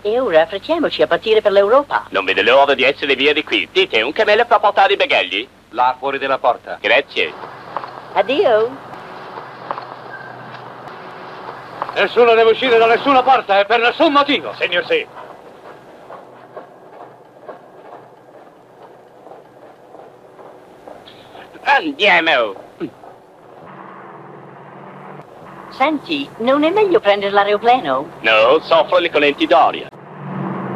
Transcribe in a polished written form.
E ora affrettiamoci a partire per l'Europa. Non vede l'ora di essere via di qui. Dite, un cammello può portare i bagagli? Là, fuori della porta. Grazie. Addio. Nessuno deve uscire da nessuna porta e per nessun motivo. Signor sì. Andiamo. Senti, non è meglio prendere l'aeroplano? No, soffro le correnti d'aria.